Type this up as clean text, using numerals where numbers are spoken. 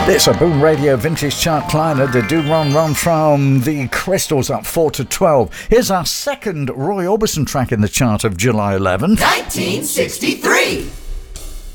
It's a Boom Radio Vintage Chart climber, the Do Ron Ron from the Crystals, up 4 to 12. Here's our second Roy Orbison track in the chart of July 11th. 1963.